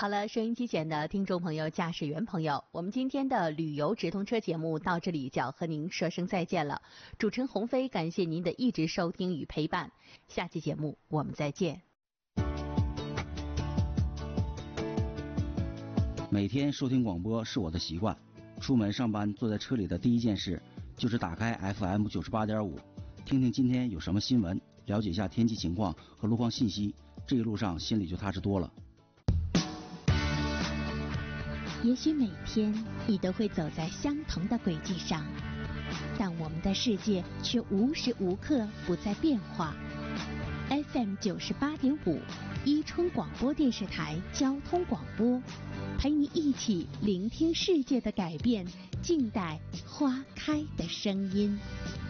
好了，收音机前的听众朋友、驾驶员朋友，我们今天的旅游直通车节目到这里就要和您说声再见了。主持人鸿飞，感谢您的一直收听与陪伴。下期节目我们再见。 每天收听广播是我的习惯，出门上班坐在车里的第一件事就是打开 FM 98.5，听听今天有什么新闻，了解一下天气情况和路况信息，这一路上心里就踏实多了。 也许每天你都会走在相同的轨迹上，但我们的世界却无时无刻不在变化。FM 98.5，伊春广播电视台交通广播，陪你一起聆听世界的改变，静待花开的声音。